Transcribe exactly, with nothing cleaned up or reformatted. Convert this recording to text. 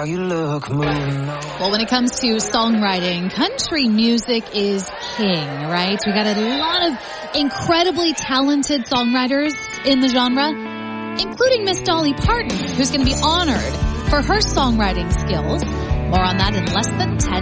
how you look moving on. Well, when it comes to songwriting, country music is king, right? We got a lot of incredibly talented songwriters in the genre, including Miss Dolly Parton, who's going to be honored for her songwriting skills. More on that in less than ten